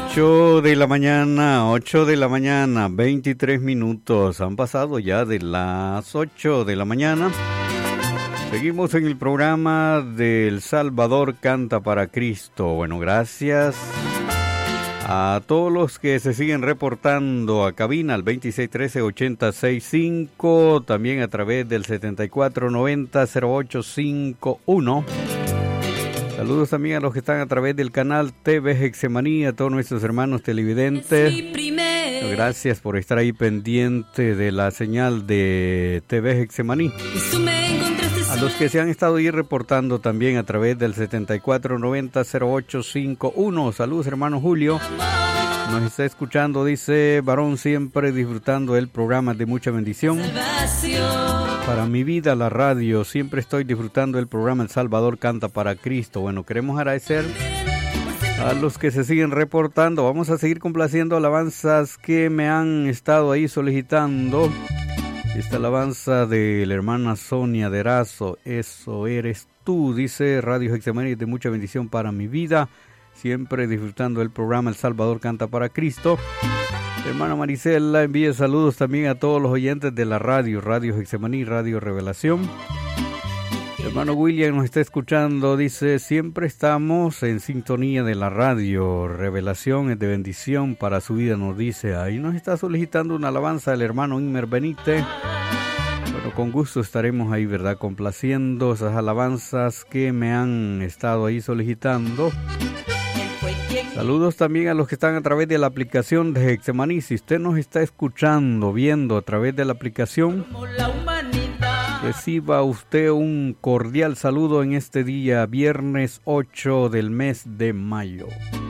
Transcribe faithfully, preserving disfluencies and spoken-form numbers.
ocho de la mañana, ocho de la mañana, veintitrés minutos. Han pasado ya de las ocho de la mañana. Seguimos en el programa de El Salvador Canta para Cristo. Bueno, gracias a todos los que se siguen reportando a cabina al veintiséis trece ochenta sesenta y cinco, también a través del setenta y cuatro noventa cero ocho cincuenta y uno. Saludos también a los que están a través del canal T V Getsemaní, a todos nuestros hermanos televidentes. Gracias por estar ahí pendiente de la señal de T V Getsemaní. A los que se han estado ahí reportando también a través del setenta y cuatro noventa cero ocho cincuenta y uno. Saludos, hermano Julio. Nos está escuchando, dice varón, siempre disfrutando del programa de mucha bendición. Para mi vida, la radio, siempre estoy disfrutando del programa El Salvador Canta para Cristo. Bueno, queremos agradecer a los que se siguen reportando. Vamos a seguir complaciendo alabanzas que me han estado ahí solicitando. Esta alabanza de la hermana Sonia de Erazo, eso eres tú, dice Radio Getsemaní, de mucha bendición para mi vida. Siempre disfrutando del programa El Salvador Canta para Cristo. Hermana Marisela envía saludos también a todos los oyentes de la radio, Radio Getsemaní, Radio Revelación. Hermano William nos está escuchando, dice, siempre estamos en sintonía de la radio, Revelación es de bendición para su vida, nos dice. Ahí nos está solicitando una alabanza el hermano Inmer Benítez. Bueno, con gusto estaremos ahí, ¿verdad? Complaciendo esas alabanzas que me han estado ahí solicitando. Saludos también a los que están a través de la aplicación de Getsemaní. Si usted nos está escuchando, viendo a través de la aplicación, reciba usted un cordial saludo en este día, viernes ocho del mes de mayo.